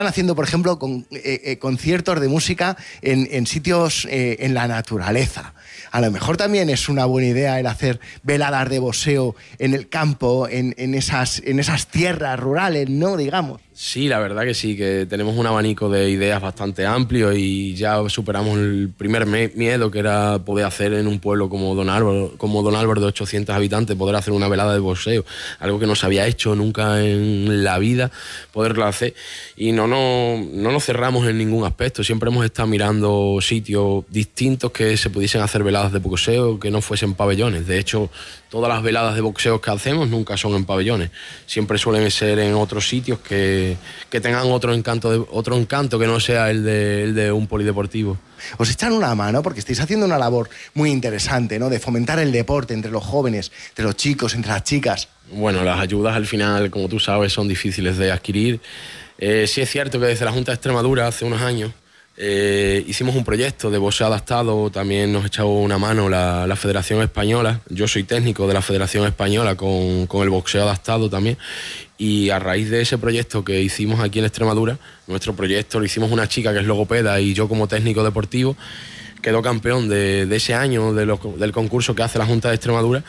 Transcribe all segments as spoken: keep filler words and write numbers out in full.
haciendo, por ejemplo, con, eh, eh, conciertos de música en, en sitios eh, en la naturaleza. A lo mejor también es una buena idea el hacer veladas de boxeo en el campo, en, en, esas, en esas tierras rurales, ¿no? Digamos. Sí, la verdad que sí, que tenemos un abanico de ideas bastante amplio y ya superamos el primer miedo, que era poder hacer en un pueblo como Don Álvaro, como Don Álvaro de ochocientos habitantes, poder hacer una velada de boxeo, algo que no se había hecho nunca en la vida, poderlo hacer. Y no, no, no nos cerramos en ningún aspecto, siempre hemos estado mirando sitios distintos que se pudiesen hacer veladas de boxeo, que no fuesen pabellones. De hecho, todas las veladas de boxeo que hacemos nunca son en pabellones, siempre suelen ser en otros sitios que, que tengan otro encanto, de, otro encanto que no sea el de, el de un polideportivo. Os echan una mano porque estáis haciendo una labor muy interesante, ¿no? De fomentar el deporte entre los jóvenes, entre los chicos, entre las chicas. Bueno, las ayudas al final, como tú sabes, son difíciles de adquirir. Eh, sí es cierto que desde la Junta de Extremadura hace unos años Eh, hicimos un proyecto de boxeo adaptado, también nos echó una mano la, la Federación Española. Yo soy técnico de la Federación Española con, con el boxeo adaptado también, y a raíz de ese proyecto que hicimos aquí en Extremadura, nuestro proyecto lo hicimos una chica que es logopeda y yo como técnico deportivo, quedó campeón de, de ese año de lo, del concurso que hace la Junta de Extremadura,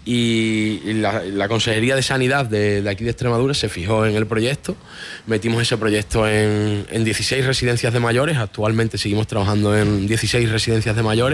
y la, la Consejería de Sanidad de, de aquí de Extremadura se fijó en el proyecto. Metimos ese proyecto en, en dieciséis residencias de mayores. Actualmente seguimos trabajando en dieciséis residencias de mayores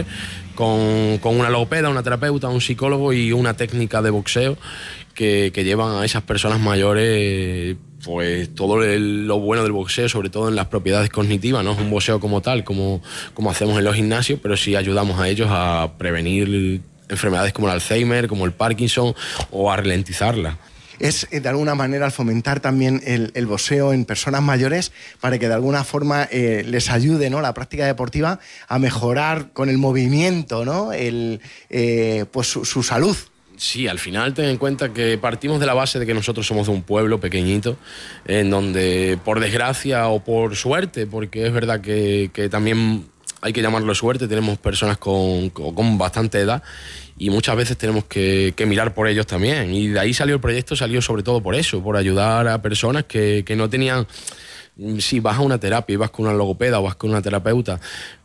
con, con una logopeda, una terapeuta, un psicólogo y una técnica de boxeo que, que llevan a esas personas mayores pues todo el, lo bueno del boxeo, sobre todo en las propiedades cognitivas. No es un boxeo como tal, como, como hacemos en los gimnasios, pero sí ayudamos a ellos a prevenir enfermedades como el Alzheimer, como el Parkinson, o a ralentizarla. Es de alguna manera al fomentar también el, el boxeo en personas mayores para que de alguna forma eh, les ayude, ¿no?, la práctica deportiva a mejorar con el movimiento, ¿no?, el, eh, pues su, su salud. Sí, al final ten en cuenta que partimos de la base de que nosotros somos de un pueblo pequeñito, en donde por desgracia o por suerte, porque es verdad que, que también hay que llamarlo suerte, tenemos personas con, con bastante edad y muchas veces tenemos que, que mirar por ellos también. Y de ahí salió el proyecto, salió sobre todo por eso, por ayudar a personas que, que no tenían... Si vas a una terapia y vas con una logopeda o vas con una terapeuta,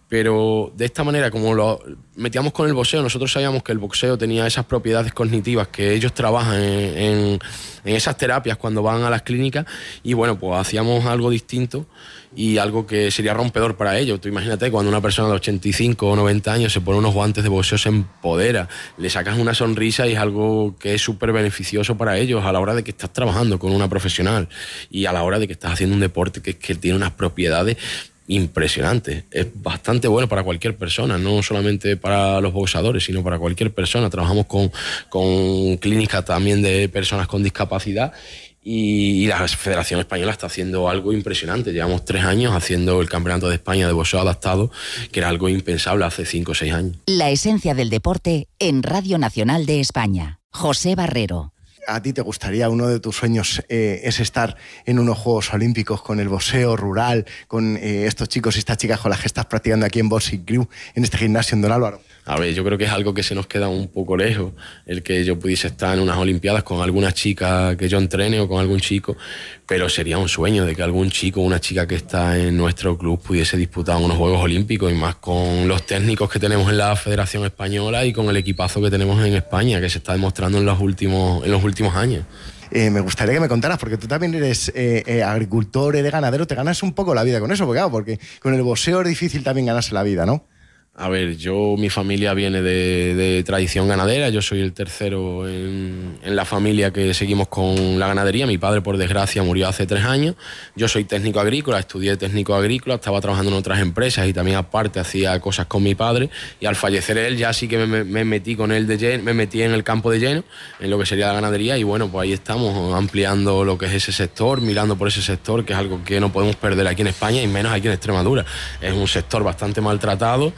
pero de esta manera, como lo metíamos con el boxeo, nosotros sabíamos que el boxeo tenía esas propiedades cognitivas que ellos trabajan en, en, en esas terapias cuando van a las clínicas, y bueno, pues hacíamos algo distinto y algo que sería rompedor para ellos. Tú imagínate cuando una persona de ochenta y cinco o noventa años se pone unos guantes de boxeo, se empodera, le sacas una sonrisa y es algo que es súper beneficioso para ellos a la hora de que estás trabajando con una profesional y a la hora de que estás haciendo un deporte que, que tiene unas propiedades impresionante. Es bastante bueno para cualquier persona, no solamente para los boxeadores, sino para cualquier persona. Trabajamos con, con clínicas también de personas con discapacidad y, y la Federación Española está haciendo algo impresionante. Llevamos tres años haciendo el Campeonato de España de boxeo adaptado, que era algo impensable hace cinco o seis años. La esencia del deporte en Radio Nacional de España. José Barrero. ¿A ti te gustaría, uno de tus sueños eh, es estar en unos Juegos Olímpicos con el boxeo rural, con eh, estos chicos y estas chicas con las que estás practicando aquí en Boxing Crew, en este gimnasio en Don Álvaro? A ver, yo creo que es algo que se nos queda un poco lejos, el que yo pudiese estar en unas Olimpiadas con alguna chica que yo entrene o con algún chico, pero sería un sueño de que algún chico o una chica que está en nuestro club pudiese disputar unos Juegos Olímpicos, y más con los técnicos que tenemos en la Federación Española y con el equipazo que tenemos en España, que se está demostrando en los últimos, en los últimos años. Eh, me gustaría que me contaras, porque tú también eres eh, eh, agricultor, eres ganadero, te ganas un poco la vida con eso, porque claro, porque con el boxeo es difícil también ganarse la vida, ¿no? A ver, yo, mi familia viene de, de tradición ganadera, yo soy el tercero en, en la familia que seguimos con la ganadería. Mi padre, por desgracia, murió hace tres años. Yo soy técnico agrícola, estudié técnico agrícola, estaba trabajando en otras empresas y también aparte hacía cosas con mi padre, y al fallecer él ya sí que me, me metí con él de lleno, me metí en el campo de lleno, en lo que sería la ganadería, y bueno, pues ahí estamos ampliando lo que es ese sector, mirando por ese sector, que es algo que no podemos perder aquí en España y menos aquí en Extremadura. Es un sector bastante maltratado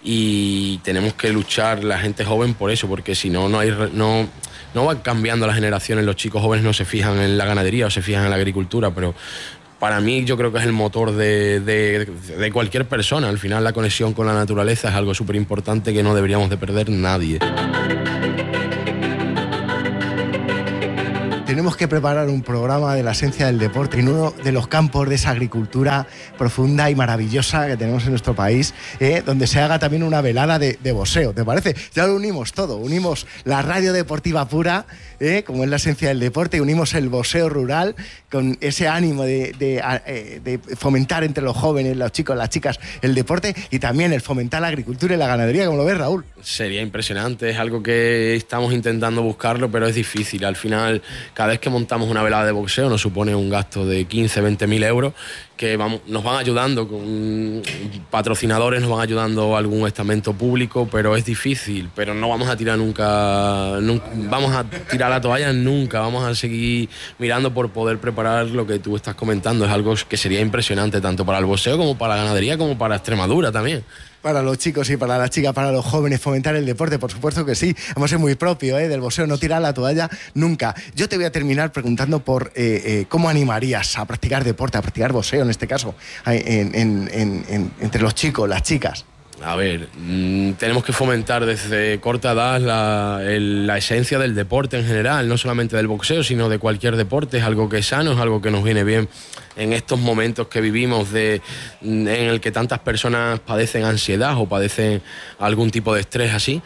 y tenemos que luchar la gente joven por eso, porque si no, no hay no, no van cambiando las generaciones. Los chicos jóvenes no se fijan en la ganadería o se fijan en la agricultura, pero para mí yo creo que es el motor de, de, de cualquier persona. Al final la conexión con la naturaleza es algo súper importante que no deberíamos de perder nadie. tenemos que preparar un programa de la esencia del deporte en uno de los campos de esa agricultura profunda y maravillosa que tenemos en nuestro país, eh, donde se haga también una velada de, de boxeo, ¿te parece? Ya lo unimos todo, unimos la radio deportiva pura, eh, como es la esencia del deporte, y unimos el boxeo rural con ese ánimo de, de, de fomentar entre los jóvenes, los chicos, las chicas, el deporte, y también el fomentar la agricultura y la ganadería, como lo ves, Raúl. Sería impresionante, es algo que estamos intentando buscarlo, pero es difícil. Al final, cada vez que montamos una velada de boxeo nos supone un gasto de quince, veinte mil euros, que vamos, nos van ayudando, con patrocinadores nos van ayudando algún estamento público, pero es difícil, pero no vamos a tirar nunca, nunca, vamos a tirar la toalla nunca, vamos a seguir mirando por poder preparar lo que tú estás comentando. Es algo que sería impresionante tanto para el boxeo como para la ganadería, como para Extremadura también. Para los chicos y para las chicas, para los jóvenes, fomentar el deporte, por supuesto que sí. Vamos, es muy propio, ¿eh? Del boxeo, no tirar la toalla nunca. Yo te voy a terminar preguntando por eh, eh, cómo animarías a practicar deporte, a practicar boxeo en este caso, en, en, en, en, entre los chicos, las chicas. A ver, mmm, tenemos que fomentar desde corta edad la, el, la esencia del deporte en general, no solamente del boxeo, sino de cualquier deporte. Es algo que es sano, es algo que nos viene bien en estos momentos que vivimos de, en el que tantas personas padecen ansiedad o padecen algún tipo de estrés así,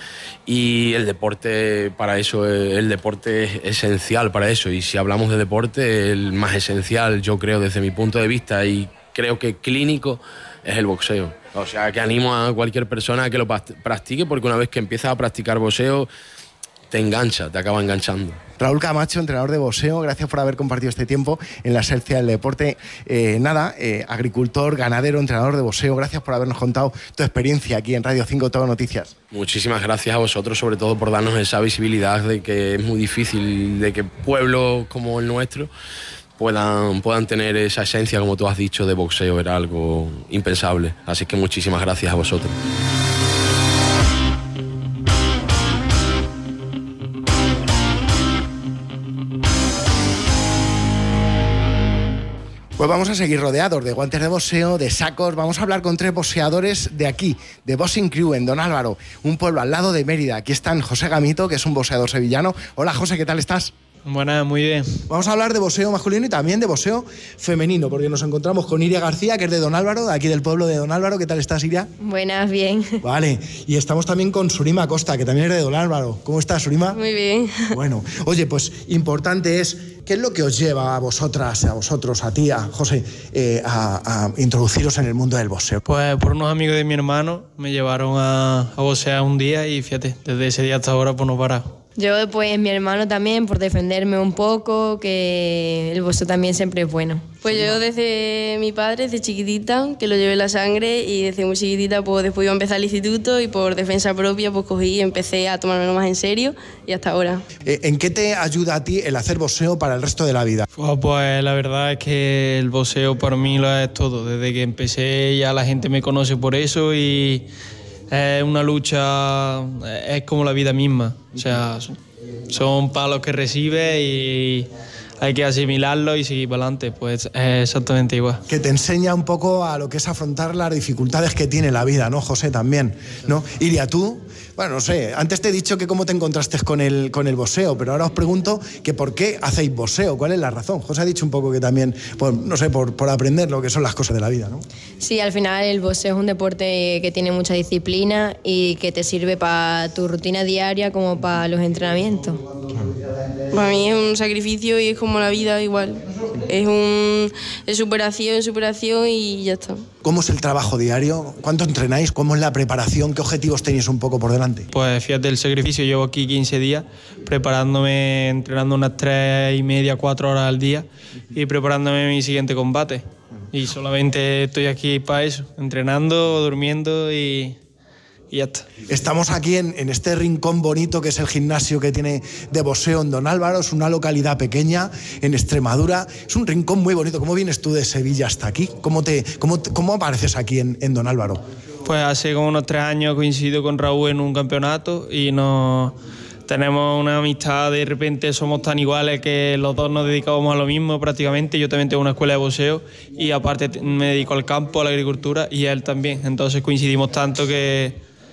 y el deporte para eso, el deporte es esencial para eso. Y si hablamos de deporte, el más esencial, yo creo, desde mi punto de vista, y creo que clínico, es el boxeo. O sea, que animo a cualquier persona a que lo practique, porque una vez que empiezas a practicar boxeo, te engancha, te acaba enganchando. Raúl Camacho, entrenador de boxeo, gracias por haber compartido este tiempo en la esencia del deporte. Eh, nada, eh, agricultor, ganadero, entrenador de boxeo, gracias por habernos contado tu experiencia aquí en Radio cinco Todo Noticias. Muchísimas gracias a vosotros, sobre todo por darnos esa visibilidad de que es muy difícil, de que pueblos como el nuestro puedan, puedan tener esa esencia, como tú has dicho, de boxeo. Era algo impensable. Así que muchísimas gracias a vosotros. Pues vamos a seguir rodeados de guantes de boxeo, de sacos. Vamos a hablar con tres boxeadores de aquí, de Boxing Crew, en Don Álvaro, un pueblo al lado de Mérida. Aquí están José Gamito, que es un boxeador sevillano. Hola, José, ¿qué tal estás? Buenas, muy bien. Vamos a hablar de boxeo masculino y también de boxeo femenino, porque nos encontramos con Iria García, que es de Don Álvaro, de aquí del pueblo de Don Álvaro. ¿Qué tal estás, Iria? Buenas, bien. Vale, y estamos también con Surima Costa, que también es de Don Álvaro. ¿Cómo estás, Surima? Muy bien. Bueno, oye, pues importante es, ¿qué es lo que os lleva a vosotras, a vosotros, a ti, a José, eh, a, a introduciros en el mundo del boxeo? Pues por unos amigos de mi hermano me llevaron a, a boxear un día y fíjate, desde ese día hasta ahora pues no he parado. Yo, pues mi hermano también, por defenderme un poco, que el boxeo también siempre es bueno. Pues yo desde mi padre, desde chiquitita, que lo llevé en la sangre, y desde muy chiquitita pues después iba a empezar el instituto y por defensa propia pues cogí y empecé a tomármelo más en serio y hasta ahora. ¿En qué te ayuda a ti el hacer boxeo para el resto de la vida? Pues, pues la verdad es que el boxeo para mí lo es todo. Desde que empecé ya la gente me conoce por eso y es una lucha, es como la vida misma. O sea, son palos que recibes y hay que asimilarlos y seguir para adelante. Pues es exactamente igual. Que te enseña un poco a lo que es afrontar las dificultades que tiene la vida, ¿no, José? También, ¿no? Iria, tú, bueno, no sé, antes te he dicho que cómo te encontraste con el, con el boxeo, pero ahora os pregunto que por qué hacéis boxeo, ¿cuál es la razón? José ha dicho un poco que también, pues, no sé, por, por aprender lo que son las cosas de la vida, ¿no? Sí, al final el boxeo es un deporte que tiene mucha disciplina y que te sirve para tu rutina diaria como para los entrenamientos. Para mí es un sacrificio y es como la vida igual. Es un es superación, superación y ya está. ¿Cómo es el trabajo diario? ¿Cuánto entrenáis? ¿Cómo es la preparación? ¿Qué objetivos tenéis un poco por delante? Pues fíjate, el sacrificio, llevo aquí quince días preparándome, entrenando unas tres y media, cuatro horas al día y preparándome mi siguiente combate. Y solamente estoy aquí para eso, entrenando, durmiendo y... y ya está. Estamos aquí en, en este rincón bonito que es el gimnasio que tiene de boxeo en Don Álvaro. Es una localidad pequeña en Extremadura. Es un rincón muy bonito. ¿Cómo vienes tú de Sevilla hasta aquí? ¿Cómo, te, cómo, cómo apareces aquí en, en Don Álvaro? Pues hace como unos tres años coincido con Raúl en un campeonato y nos tenemos una amistad. De repente somos tan iguales que los dos nos dedicamos a lo mismo prácticamente. Yo también tengo una escuela de boxeo y aparte me dedico al campo, a la agricultura, y él también. Entonces coincidimos tanto que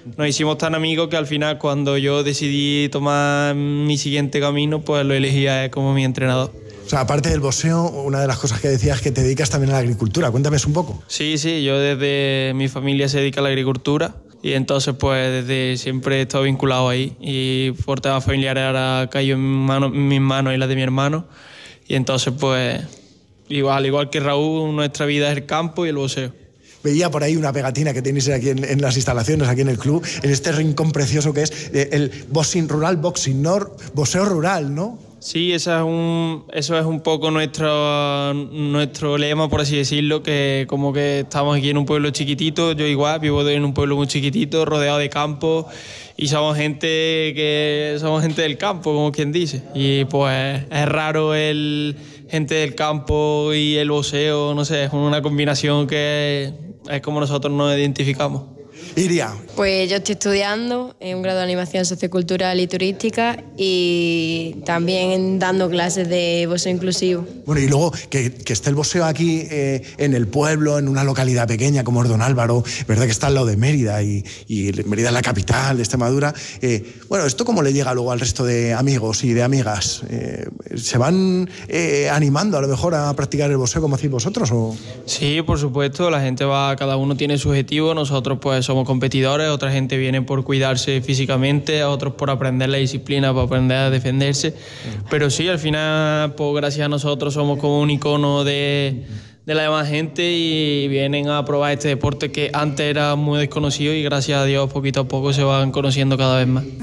nos hicimos tan amigos que al final cuando yo decidí tomar mi siguiente camino, pues lo elegí a él como mi entrenador. O sea, aparte del boxeo, una de las cosas que decías es que te dedicas también a la agricultura. Cuéntame un poco. Sí, sí, yo desde mi familia se dedica a la agricultura y entonces pues desde siempre he estado vinculado ahí y por temas familiares ahora cayó en, mano, en mis manos y las de mi hermano y entonces pues igual, al igual que Raúl, nuestra vida es el campo y el boxeo. Veía por ahí una pegatina que tenéis aquí en, en las instalaciones, aquí en el club, en este rincón precioso que es eh, el boxing rural, boxing, ¿no? Boxeo rural, ¿no? Sí, eso es un, eso es un poco nuestro, nuestro lema, por así decirlo, que como que estamos aquí en un pueblo chiquitito, yo igual vivo en un pueblo muy chiquitito, rodeado de campo, y somos gente que somos gente del campo, como quien dice. Y pues es raro el gente del campo y el boxeo, no sé, es una combinación que es como nosotros nos identificamos. Iria. Pues yo estoy estudiando en un grado de animación sociocultural y turística y también dando clases de boxeo inclusivo. Bueno, y luego que, que esté el boxeo aquí eh, en el pueblo, en una localidad pequeña como es Don Álvaro, verdad que está al lado de Mérida y, y Mérida es la capital de Extremadura. Eh, bueno, ¿esto cómo le llega luego al resto de amigos y de amigas? Eh, ¿Se van eh, animando a lo mejor a practicar el boxeo como hacéis vosotros? O? Sí, por supuesto, la gente va, cada uno tiene su objetivo, nosotros pues somos competidores, otra gente viene por cuidarse físicamente, a otros por aprender la disciplina, para aprender a defenderse, pero sí, al final, pues gracias a nosotros somos como un icono de, de la demás gente y vienen a probar este deporte que antes era muy desconocido y gracias a Dios poquito a poco se van conociendo cada vez más.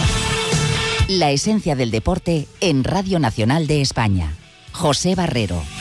La esencia del deporte en Radio Nacional de España. José Barrero.